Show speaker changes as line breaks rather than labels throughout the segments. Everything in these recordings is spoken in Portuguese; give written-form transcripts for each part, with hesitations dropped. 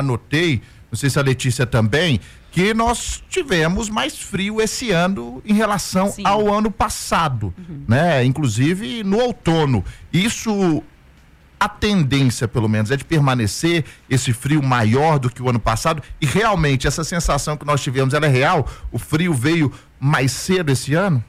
anotei, não sei se a Letícia também, que nós tivemos mais frio esse ano em relação
Sim.
ao ano passado, né? Inclusive no outono. Isso, a tendência, pelo menos, é de permanecer esse frio maior do que o ano passado, e realmente essa sensação que nós tivemos, ela é real? O frio veio mais cedo esse ano?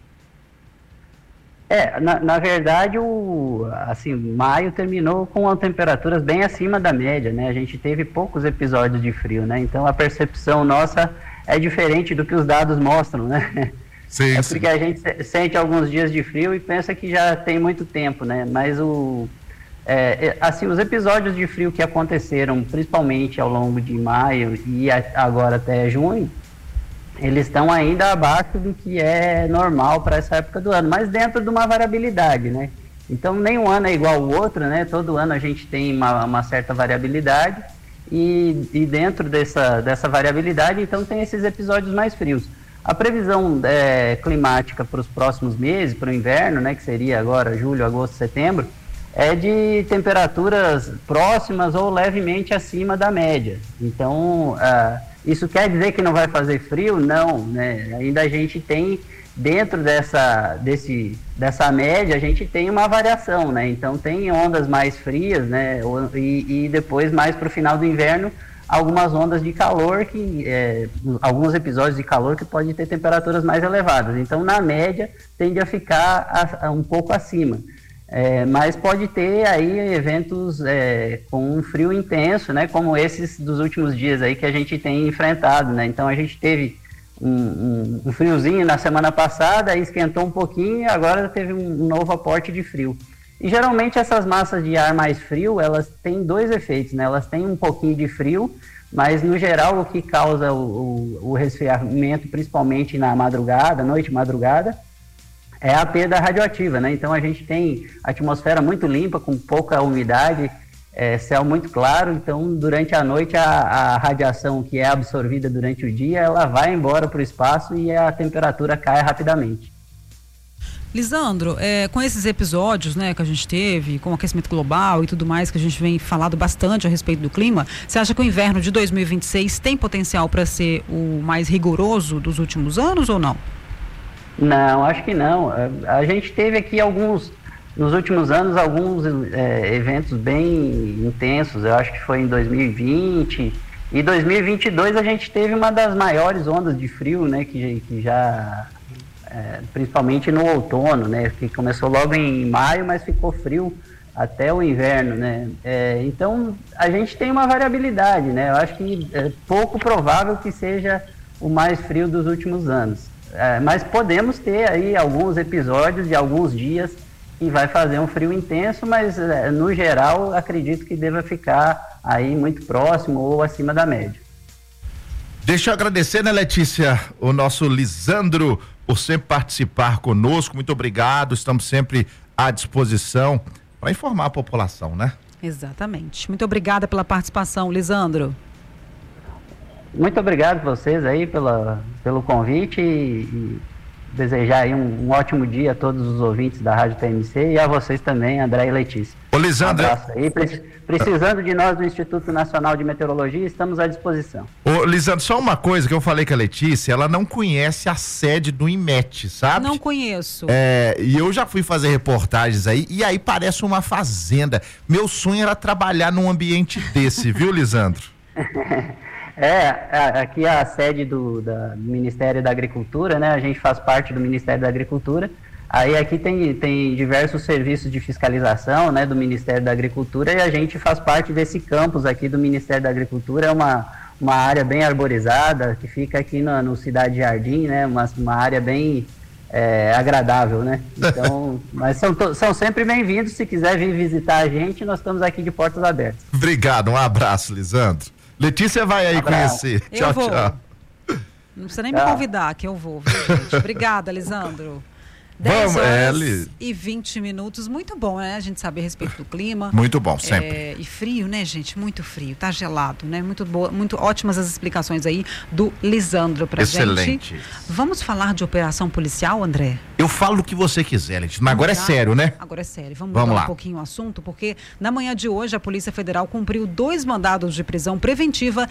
Na verdade, maio terminou com temperaturas bem acima da média, né? A gente teve poucos episódios de frio, né? Então a percepção nossa é diferente do que os dados mostram, né?
Sim,
porque a gente sente alguns dias de frio e pensa que já tem muito tempo, né? Mas os episódios de frio que aconteceram, principalmente ao longo de maio e agora até junho, eles estão ainda abaixo do que é normal para essa época do ano, mas dentro de uma variabilidade, né? Então, nenhum ano é igual ao outro, né? Todo ano a gente tem uma certa variabilidade e dentro dessa variabilidade, então, tem esses episódios mais frios. A previsão climática para os próximos meses, para o inverno, né? Que seria agora julho, agosto, setembro, é de temperaturas próximas ou levemente acima da média. Então, isso quer dizer que não vai fazer frio? Não, né? Ainda a gente tem, dentro dessa média, a gente tem uma variação, né? Então tem ondas mais frias, né? E depois, mais para o final do inverno, algumas ondas de calor, alguns episódios de calor que podem ter temperaturas mais elevadas. Então, na média, tende a ficar um pouco acima. Mas pode ter aí eventos com um frio intenso, né, como esses dos últimos dias aí que a gente tem enfrentado, né? Então a gente teve um friozinho na semana passada, aí esquentou um pouquinho e agora teve um novo aporte de frio. E geralmente essas massas de ar mais frio, elas têm dois efeitos, né? Elas têm um pouquinho de frio, mas no geral o que causa o resfriamento, principalmente na madrugada, noite e madrugada, é a perda radioativa, né? Então a gente tem atmosfera muito limpa, com pouca umidade, céu muito claro, então durante a noite a radiação que é absorvida durante o dia, ela vai embora para o espaço e a temperatura cai rapidamente.
Lisandro, com esses episódios, né, que a gente teve, com o aquecimento global e tudo mais, que a gente vem falado bastante a respeito do clima, você acha que o inverno de 2026 tem potencial para ser o mais rigoroso dos últimos anos ou não?
Não, acho que não. A gente teve aqui nos últimos anos, alguns eventos bem intensos. Eu acho que foi em 2020 e 2022 a gente teve uma das maiores ondas de frio, né, que já, principalmente no outono, né, que começou logo em maio, mas ficou frio até o inverno, né. Então, a gente tem uma variabilidade, né. Eu acho que é pouco provável que seja o mais frio dos últimos anos. Mas podemos ter aí alguns episódios de alguns dias que vai fazer um frio intenso, mas no geral acredito que deva ficar aí muito próximo ou acima da média.
Deixa eu agradecer, né, Letícia, o nosso Lisandro, por sempre participar conosco. Muito obrigado, estamos sempre à disposição para informar a população, né?
Exatamente. Muito obrigada pela participação, Lisandro.
Muito obrigado a vocês aí pelo convite e desejar aí um ótimo dia a todos os ouvintes da Rádio TMC e a vocês também, André e Letícia.
Ô, Lisandro.
Um abraço aí. Precisando de nós do Instituto Nacional de Meteorologia, estamos à disposição.
Ô, Lisandro, só uma coisa que eu falei com a Letícia, ela não conhece a sede do IMET, sabe?
Não conheço.
E eu já fui fazer reportagens aí, e aí parece uma fazenda. Meu sonho era trabalhar num ambiente desse, viu, Lisandro?
Aqui é a sede do Ministério da Agricultura, né? A gente faz parte do Ministério da Agricultura. Aí aqui tem diversos serviços de fiscalização, né, do Ministério da Agricultura, e a gente faz parte desse campus aqui do Ministério da Agricultura. É uma área bem arborizada, que fica aqui no Cidade Jardim, né? Uma área bem agradável, né? Então, mas são sempre bem-vindos. Se quiser vir visitar a gente, nós estamos aqui de portas abertas.
Obrigado, um abraço, Lisandro. Letícia vai aí conhecer. Tchau.
Não precisa nem me convidar, que eu vou, viu, gente? Obrigada, Lisandro. 10
Vamos,
horas e 20 minutos, muito bom, né? A gente saber a respeito do clima.
Muito bom, sempre.
E frio, né, gente? Muito frio, tá gelado, né? Muito boa, muito ótimas as explicações aí do Lisandro pra gente.
Excelente.
Vamos falar de operação policial, André?
Eu falo o que você quiser, Letícia, mas agora é sério, né?
Agora é sério. Vamos
lá.
mudar um pouquinho o assunto, porque na manhã de hoje a Polícia Federal cumpriu 2 mandados de prisão preventiva